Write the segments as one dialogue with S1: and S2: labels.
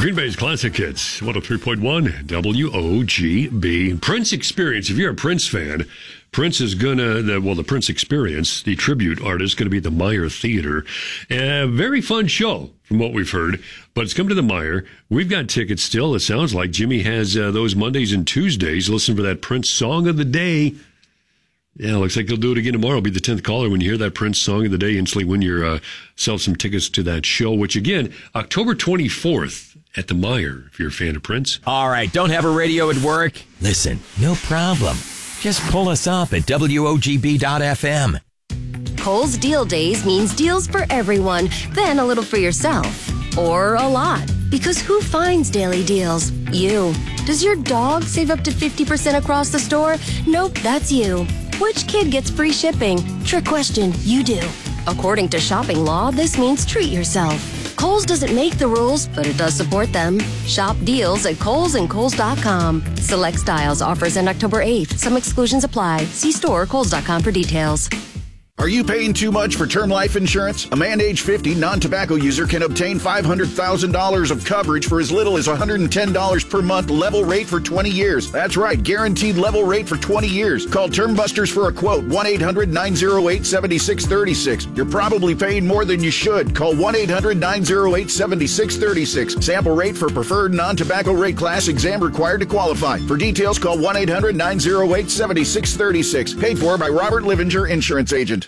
S1: Green Bay's Classic Hits, 103.1 WOGB. Prince Experience. If you're a Prince fan, Prince is the Prince Experience, the tribute artist, going to be at the Meyer Theater. A very fun show, from what we've heard, but it's come to the Meyer. We've got tickets still. It sounds like Jimmy has those Mondays and Tuesdays. Listen for that Prince Song of the Day. Yeah, looks like he'll do it again tomorrow. Be the 10th caller. When you hear that Prince Song of the Day, instantly win yourself some tickets to that show, which again, October 24th at the Meyer, if you're a fan of Prince.
S2: All right, don't have a radio at work? Listen, no problem. Just pull us up at WOGB.FM.
S3: Kohl's Deal Days means deals for everyone, then a little for yourself. Or a lot. Because who finds daily deals? You. Does your dog save up to 50% across the store? Nope, that's you. Which kid gets free shipping? Trick question, you do. According to shopping law, this means treat yourself. Kohl's doesn't make the rules, but it does support them. Shop deals at Kohl's and Kohl's.com. Select styles offers end October 8th. Some exclusions apply. See store or Kohl's.com for details.
S4: Are you paying too much for term life insurance? A man age 50 non-tobacco user can obtain $500,000 of coverage for as little as $110 per month, level rate for 20 years. That's right, guaranteed level rate for 20 years. Call Term Busters for a quote, 1-800-908-7636. You're probably paying more than you should. Call 1-800-908-7636. Sample rate for preferred non-tobacco rate class, exam required to qualify. For details, call 1-800-908-7636. Paid for by Robert Livinger, Insurance Agent.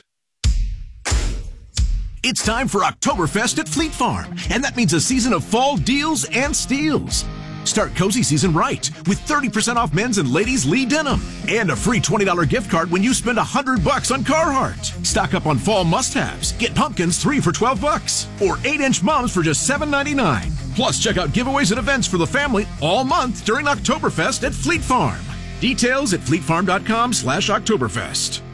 S5: It's time for Oktoberfest at Fleet Farm, and that means a season of fall deals and steals. Start cozy season right with 30% off men's and ladies' Lee denim and a free $20 gift card when you spend $100 on Carhartt. Stock up on fall must-haves. Get pumpkins 3 for $12 or 8-inch mums for just $7.99. Plus, check out giveaways and events for the family all month during Oktoberfest at Fleet Farm. Details at fleetfarm.com/Oktoberfest.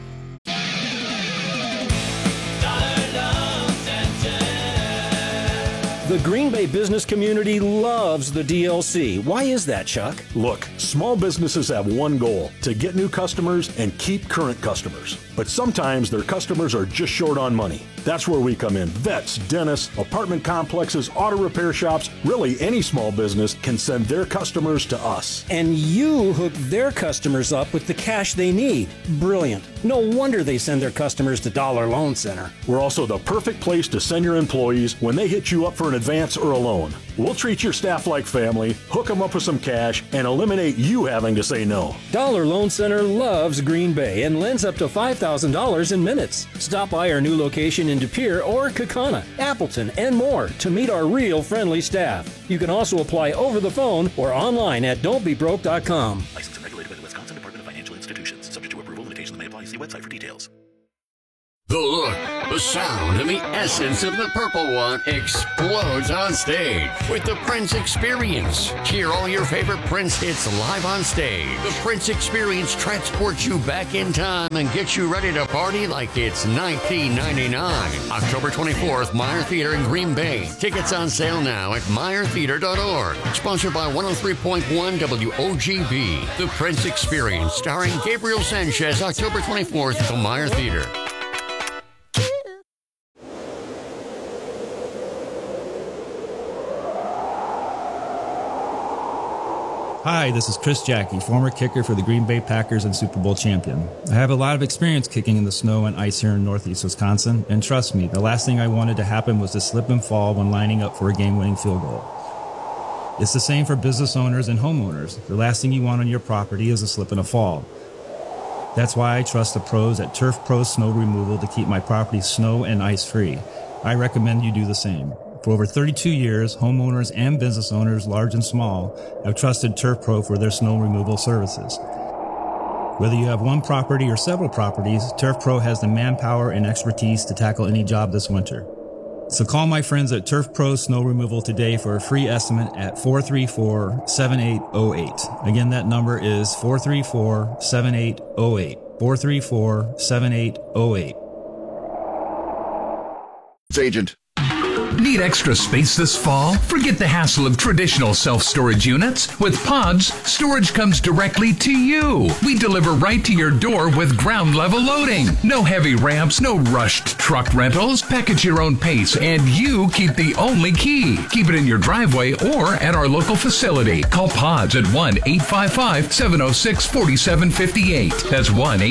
S6: The Green Bay business community loves the DLC. Why is that, Chuck?
S7: Look, small businesses have one goal, to get new customers and keep current customers. But sometimes their customers are just short on money. That's where we come in. Vets, dentists, apartment complexes, auto repair shops, really any small business can send their customers to us.
S6: And you hook their customers up with the cash they need. Brilliant. No wonder they send their customers to Dollar Loan Center.
S7: We're also the perfect place to send your employees when they hit you up for an advance or a loan. We'll treat your staff like family, hook them up with some cash, and eliminate you having to say no.
S6: Dollar Loan Center loves Green Bay and lends up to $5,000 in minutes. Stop by our new location in De Pere or Kaukauna, Appleton, and more to meet our real friendly staff. You can also apply over the phone or online at don'tbebroke.com.
S8: Licensed and regulated by the Wisconsin Department of Financial Institutions. Subject to approval, limitations may apply. See website for details.
S9: The look, the sound, and the essence of the Purple One explodes on stage with the Prince Experience. Hear all your favorite Prince hits live on stage. The Prince Experience transports you back in time and gets you ready to party like it's 1999. October 24th, Meyer Theater in Green Bay. Tickets on sale now at meyertheater.org. Sponsored by 103.1 WOGB. The Prince Experience, starring Gabriel Sanchez, October 24th at the Meyer Theater.
S10: Hi, this is Chris Jackie, former kicker for the Green Bay Packers and Super Bowl champion. I have a lot of experience kicking in the snow and ice here in Northeast Wisconsin, and trust me, the last thing I wanted to happen was to slip and fall when lining up for a game-winning field goal. It's the same for business owners and homeowners. The last thing you want on your property is a slip and a fall. That's why I trust the pros at Turf Pro Snow Removal to keep my property snow and ice free. I recommend you do the same. For over 32 years, homeowners and business owners, large and small, have trusted Turf Pro for their snow removal services. Whether you have one property or several properties, Turf Pro has the manpower and expertise to tackle any job this winter. So call my friends at Turf Pro Snow Removal today for a free estimate at 434-7808. Again, that number is 434-7808. 434-7808.
S4: Agent.
S11: Need extra space this fall? Forget the hassle of traditional self-storage units. With Pods, storage comes directly to you. We deliver right to your door with ground-level loading. No heavy ramps, no rushed truck rentals. Package your own pace, and you keep the only key. Keep it in your driveway or at our local facility. Call Pods at 1-855-706-4758. That's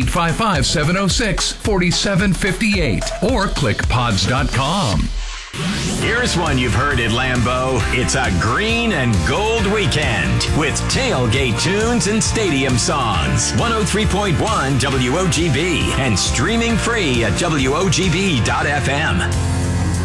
S11: 1-855-706-4758. Or click pods.com.
S12: Here's one you've heard at Lambeau. It's a green and gold weekend with tailgate tunes and stadium songs. 103.1 WOGB and streaming free at WOGB.FM.